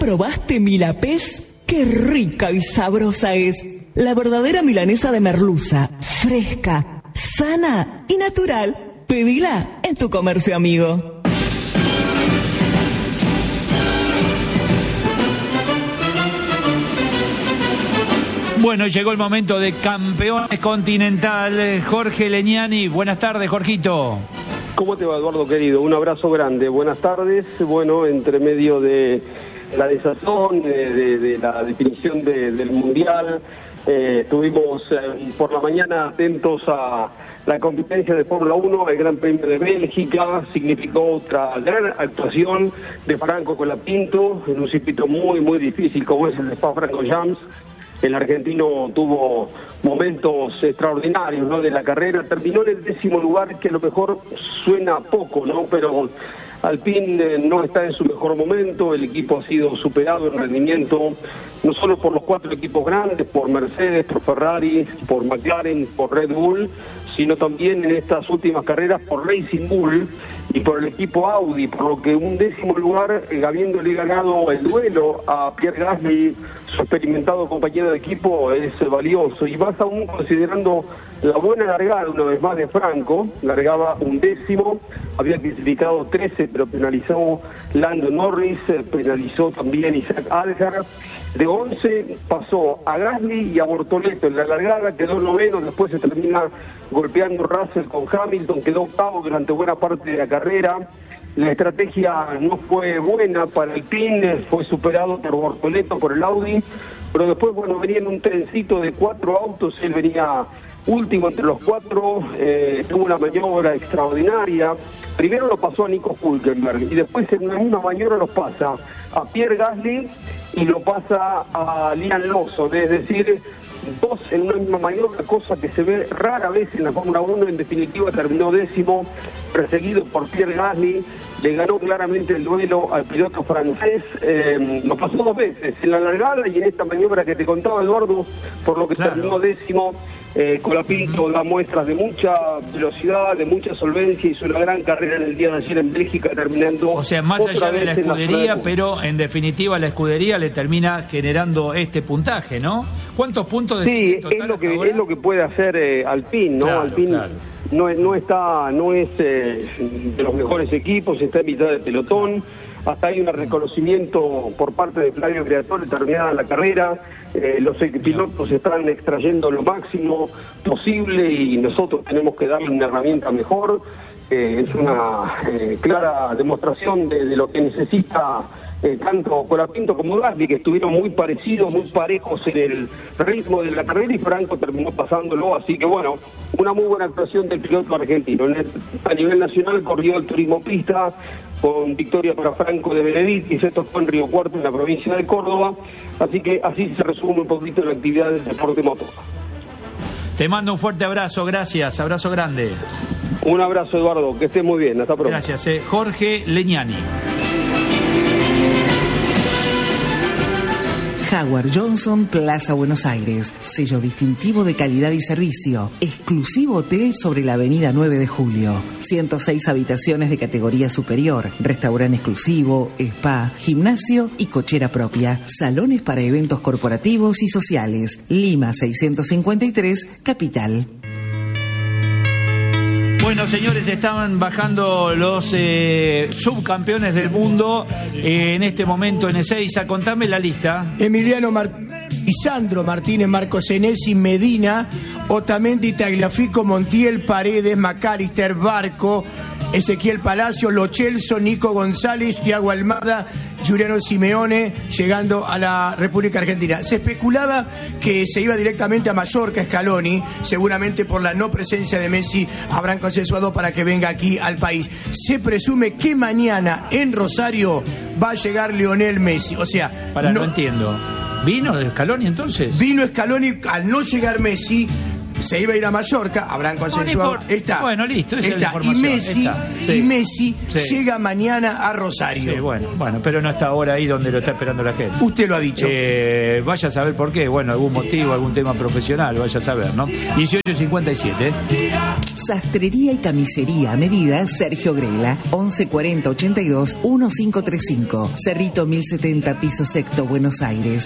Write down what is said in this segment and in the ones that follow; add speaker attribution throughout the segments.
Speaker 1: probaste Milapés? ¡Qué rica y sabrosa es! La verdadera milanesa de merluza, fresca, sana y natural. Pedila en tu comercio amigo.
Speaker 2: Bueno, llegó el momento de Campeones Continental. Jorge Legnani, buenas tardes, Jorgito.
Speaker 3: ¿Cómo te va, Eduardo, querido? Un abrazo grande. Buenas tardes. Bueno, entre medio de la desazón, de la definición del Mundial, estuvimos por la mañana atentos a la competencia de Fórmula 1, el Gran Premio de Bélgica. Significó otra gran actuación de Franco Colapinto en un circuito muy, muy difícil como es el de Spa-Francorchamps. El argentino tuvo momentos extraordinarios, ¿no?, de la carrera. Terminó en el 10º lugar, que a lo mejor suena poco, ¿no? Pero Alpine no está en su mejor momento. El equipo ha sido superado en rendimiento, no solo por los 4 equipos grandes, por Mercedes, por Ferrari, por McLaren, por Red Bull, sino también en estas últimas carreras por Racing Bull y por el equipo Audi, por lo que un 10º lugar, habiéndole ganado el duelo a Pierre Gasly, su experimentado compañero de equipo, es valioso, y más aún considerando la buena largada una vez más de Franco. Largaba un 10º, había clasificado 13, pero penalizó Lando Norris, penalizó también Isaac Algar. De 11 pasó a Gasly y a Bortoleto en la largada, quedó 9º, después se termina golpeando Russell con Hamilton, quedó 8º durante buena parte de la carrera. La estrategia no fue buena para el PIN, fue superado por Bortoleto, por el Audi, pero después, bueno, venía en un trencito de 4 autos, él venía último entre los 4, tuvo una maniobra extraordinaria. Primero lo pasó a Nico Hülkenberg y después en una misma maniobra los pasa a Pierre Gasly y lo pasa a Liam Lawson, es decir, 2 en una misma maniobra, cosa que se ve rara vez en la Fórmula 1. En definitiva terminó 10º, perseguido por Pierre Gasly, le ganó claramente el duelo al piloto francés, lo pasó 2 veces, en la largada y en esta maniobra que te contaba, Eduardo, por lo que claro, terminó 10º. Colapinto da muestras de mucha velocidad, de mucha solvencia, hizo una gran carrera en el día de ayer en Bélgica, terminando...
Speaker 2: O sea, más allá de la escudería, pero en definitiva la escudería le termina generando este puntaje, ¿no? ¿Cuántos puntos de
Speaker 3: sí, es lo que puede hacer Alpine, ¿no? Claro, Alpine claro. No es de los mejores equipos, está en mitad del pelotón. Hasta hay un reconocimiento por parte de Flavio Briatore terminada la carrera. Los pilotos están extrayendo lo máximo posible y nosotros tenemos que darle una herramienta mejor. Es una clara demostración de lo que necesita tanto Colapinto como Gasly, que estuvieron muy parecidos, muy parejos en el ritmo de la carrera, y Franco terminó pasándolo. Así que bueno, una muy buena actuación del piloto argentino. A nivel nacional corrió el turismo pista con victoria para Franco de Benedetti, se tocó en Río Cuarto, en la provincia de Córdoba. Así que así se resume un poquito la actividad del deporte motor.
Speaker 2: Te mando un fuerte abrazo, gracias, abrazo grande.
Speaker 3: Un abrazo, Eduardo, que estés muy bien, hasta pronto.
Speaker 2: Gracias, Jorge Legnani.
Speaker 4: Howard Johnson, Plaza Buenos Aires. Sello distintivo de calidad y servicio. Exclusivo hotel sobre la avenida 9 de Julio. 106 habitaciones de categoría superior. Restaurante exclusivo, spa, gimnasio y cochera propia. Salones para eventos corporativos y sociales. Lima 653, Capital.
Speaker 2: Bueno, señores, estaban bajando los subcampeones del mundo en este momento en Ezeiza. Contame la lista.
Speaker 5: Emiliano Lisandro Martínez, Marcos Enesi, Medina, Otamendi, Tagliafico, Montiel, Paredes, Macalister, Barco, Ezequiel Palacio, Lo Celso, Nico González, Thiago Almada, Giuliano Simeone, llegando a la República Argentina. Se especulaba que se iba directamente a Mallorca Scaloni, seguramente por la no presencia de Messi habrán consensuado para que venga aquí al país. Se presume que mañana en Rosario va a llegar Lionel Messi, o sea...
Speaker 2: No entiendo. ¿Vino de Scaloni entonces?
Speaker 5: Vino Scaloni, al no llegar Messi, se iba a ir a Mallorca, habrán consensuado. Está.
Speaker 2: Bueno, listo, esa es la
Speaker 5: Está.
Speaker 2: información.
Speaker 5: Y Messi
Speaker 2: Sí.
Speaker 5: llega mañana a Rosario.
Speaker 2: Sí, bueno, pero no está ahora ahí donde lo está esperando la gente.
Speaker 5: Usted lo ha dicho.
Speaker 2: Vaya a saber por qué. Bueno, algún motivo, algún tema profesional, vaya a saber, ¿no? 18:57.
Speaker 4: Sastrería y camisería a medida Sergio Grela, 1140 82 1535, Cerrito 1070, piso sexto, Buenos Aires,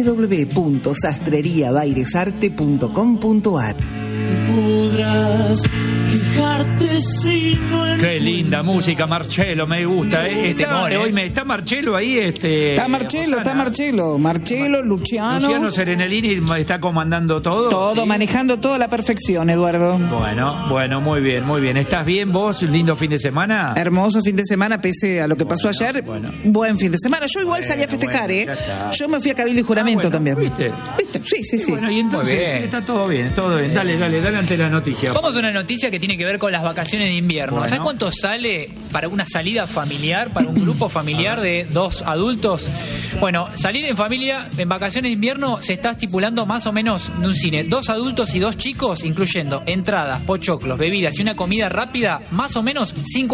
Speaker 4: www.sastreriabairesarte.com.ar.
Speaker 6: Podrás quejarte si no
Speaker 2: Qué linda música, Marcelo, me gusta. Hoy está Marcelo ahí.
Speaker 7: Está Marcelo, Luciano
Speaker 2: Serenellini está comandando todo.
Speaker 7: Todo,
Speaker 2: ¿sí?
Speaker 7: manejando todo a la perfección, Eduardo.
Speaker 2: Bueno, muy bien. ¿Estás bien vos? ¿Un lindo fin de semana?
Speaker 7: Hermoso fin de semana, pese a lo que pasó ayer.
Speaker 2: Bueno.
Speaker 7: Buen fin de semana. Yo igual salí a festejar,
Speaker 2: ya está.
Speaker 7: Yo me fui a Cabildo y Juramento también.
Speaker 2: ¿Viste?
Speaker 7: Sí.
Speaker 2: Bueno, y entonces sí, está todo bien. Dale ante la noticia.
Speaker 8: Vamos a una noticia que tiene que ver con las vacaciones de invierno.
Speaker 2: Bueno.
Speaker 8: ¿Sabes cuánto sale para una salida familiar, para un grupo familiar de 2 adultos? Bueno, salir en familia en vacaciones de invierno se está estipulando más o menos de un cine. 2 adultos y 2 chicos, incluyendo entradas, pochoclos, bebidas y una comida rápida, más o menos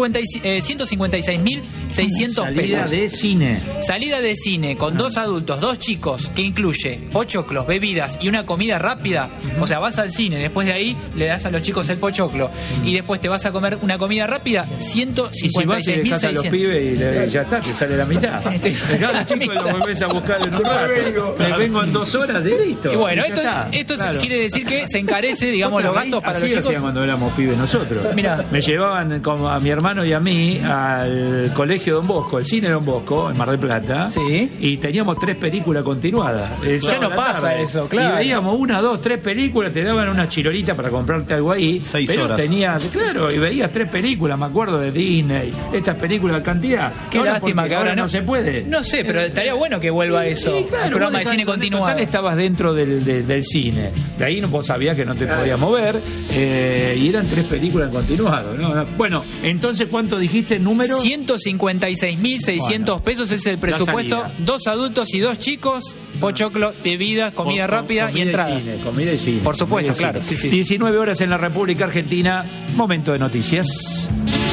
Speaker 8: 156.600 pesos.
Speaker 2: Salida de cine.
Speaker 8: Salida de cine con 2 adultos, 2 chicos, que incluye pochoclos, bebidas y una comida rápida. O sea, vas al cine, después de ahí le das a los chicos el pochoclo y después te vas a comer una comida rápida,
Speaker 2: Y si vas y dejás a los
Speaker 8: 156.600.
Speaker 2: pibes y ya está, te sale la mitad. Dejás a los chicos y los volvés a buscar en un rato. Me vengo en 2 horas de listo.
Speaker 8: Y bueno,
Speaker 2: ya está.
Speaker 8: esto
Speaker 2: Claro.
Speaker 8: quiere decir que se encarece, digamos, los gastos para los
Speaker 2: Así
Speaker 8: chicos.
Speaker 2: hacían cuando éramos pibes nosotros.
Speaker 8: Mirá.
Speaker 2: Me llevaban como a mi hermano y a mí al colegio Don Bosco, el cine Don Bosco, en Mar del Plata.
Speaker 8: Sí.
Speaker 2: Y teníamos 3 películas continuadas.
Speaker 8: Ya no pasa eso, claro.
Speaker 2: Y veíamos 1, 2, 3 películas, te daban una chirolita para comprarte algo ahí.
Speaker 9: 6
Speaker 2: pero
Speaker 9: horas.
Speaker 2: Claro, y veías 3 películas, me acuerdo de Disney, estas películas, cantidad.
Speaker 8: Qué lástima
Speaker 2: porque
Speaker 8: que ahora
Speaker 2: no se puede.
Speaker 8: No sé, pero estaría bueno que vuelva eso.
Speaker 2: Sí, claro,
Speaker 8: el programa
Speaker 2: vos
Speaker 8: de cine
Speaker 2: en
Speaker 8: continuado.
Speaker 2: total estabas dentro del cine. De ahí vos sabías que no te podías mover. Y eran 3 películas en continuado, ¿no? Bueno, entonces, ¿cuánto dijiste el número?
Speaker 8: 156.600 pesos es el presupuesto.
Speaker 2: salida.
Speaker 8: 2 adultos y 2 chicos, pochoclo, bebidas, comida rápida y entradas.
Speaker 2: Comida y cine.
Speaker 8: Por supuesto,
Speaker 2: Comida y
Speaker 8: claro.
Speaker 2: cine.
Speaker 8: Sí.
Speaker 2: 19 horas en la República Argentina. Momento de noticias.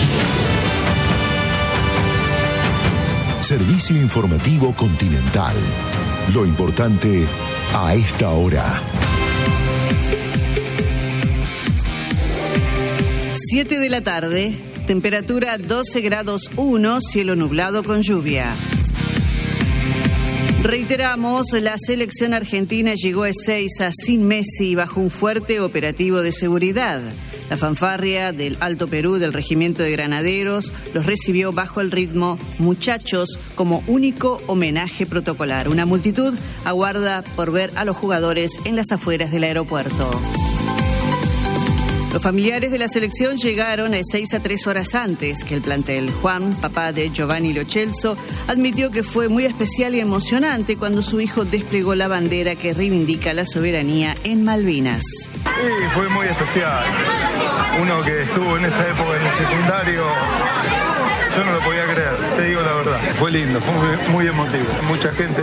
Speaker 10: Servicio informativo Continental. Lo importante a esta hora.
Speaker 11: 7 de la tarde, temperatura 12 grados 1, cielo nublado con lluvia. Reiteramos, la selección argentina llegó a Ezeiza sin Messi bajo un fuerte operativo de seguridad. La fanfarria del Alto Perú del Regimiento de Granaderos los recibió bajo el ritmo Muchachos como único homenaje protocolar. Una multitud aguarda por ver a los jugadores en las afueras del aeropuerto. Los familiares de la selección llegaron a Ezeiza 3 horas antes que el plantel. Juan, papá de Giovanni Lo Celso, admitió que fue muy especial y emocionante cuando su hijo desplegó la bandera que reivindica la soberanía en Malvinas.
Speaker 12: Sí, fue muy especial. Uno que estuvo en esa época en el secundario, yo no lo podía creer, te digo la verdad. Fue lindo, fue muy emotivo. Mucha gente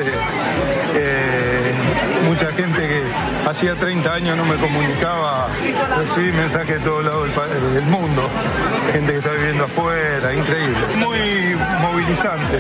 Speaker 12: que hacía 30 años no me comunicaba, recibí mensajes de todos lados del mundo, gente que está viviendo afuera, increíble, muy movilizante.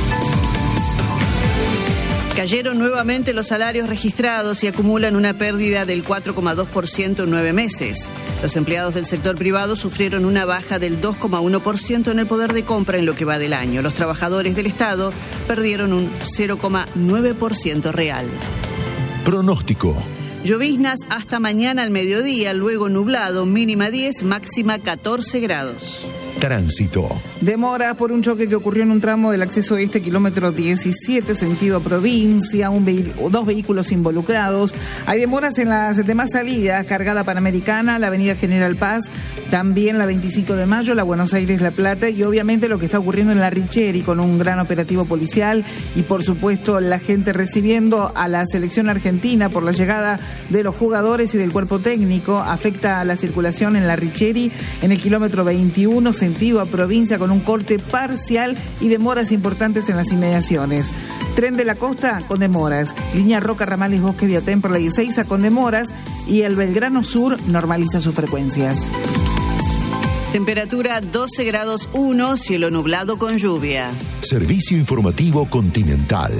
Speaker 11: Cayeron nuevamente los salarios registrados y acumulan una pérdida del 4,2% en 9 meses. Los empleados del sector privado sufrieron una baja del 2,1% en el poder de compra en lo que va del año. Los trabajadores del Estado perdieron un 0,9% real.
Speaker 10: Pronóstico.
Speaker 11: Lloviznas hasta mañana al mediodía, luego nublado, mínima 10, máxima 14 grados.
Speaker 10: Tránsito.
Speaker 7: Demora por un choque que ocurrió en un tramo del acceso este, kilómetro 17, sentido provincia, 2 vehículos involucrados. Hay demoras en las demás salidas, cargada Panamericana, la avenida General Paz, también la 25 de mayo, la Buenos Aires-La Plata y obviamente lo que está ocurriendo en la Richeri con un gran operativo policial y por supuesto la gente recibiendo a la selección argentina por la llegada de los jugadores y del cuerpo técnico. Afecta a la circulación en la Richeri en el kilómetro 21, sentido a provincia, con un corte parcial y demoras importantes en las inmediaciones. Tren de la Costa con demoras. Línea Roca Ramales Bosque de Temperley y Ezeiza con demoras. Y el Belgrano Sur normaliza sus frecuencias.
Speaker 11: Temperatura 12 grados 1, cielo nublado con lluvia.
Speaker 10: Servicio informativo Continental.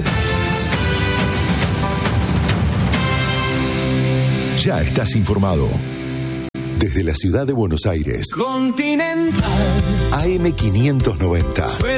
Speaker 10: Ya estás informado. Desde la ciudad de Buenos Aires.
Speaker 6: Continental.
Speaker 10: AM590.